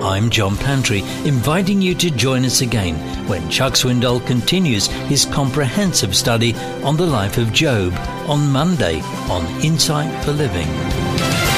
I'm John Pantry, inviting you to join us again when Chuck Swindoll continues his comprehensive study on the life of Job on Monday on Insight for Living.